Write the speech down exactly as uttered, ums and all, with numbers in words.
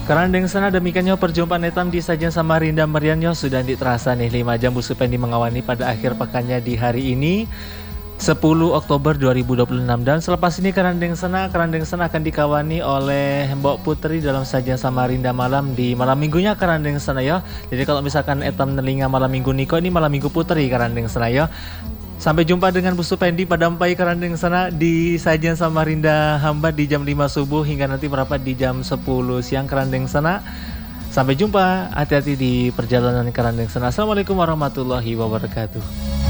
Kerandeng sana demikiannya perjumpaan etam di Sajian Samarinda Merianyo sudah terasa nih lima jam Bu Supendi mengawani pada akhir pekannya di hari ini sepuluh Oktober dua ribu dua puluh enam, dan selepas ini Kerandeng sana Kerandeng sana akan dikawani oleh Mbok Putri dalam Sajian Samarinda malam di malam minggunya Kerandeng sana ya. Jadi kalau misalkan etam nelinga malam minggu niko ini malam minggu Putri Kerandeng sana ya. Sampai jumpa dengan Bu Supendi pada empai Kerandeng sana di Sajian Samarinda Hamba di jam lima subuh hingga nanti merapat di jam sepuluh siang Kerandeng sana. Sampai jumpa, hati-hati di perjalanan Kerandeng sana. Assalamualaikum warahmatullahi wabarakatuh.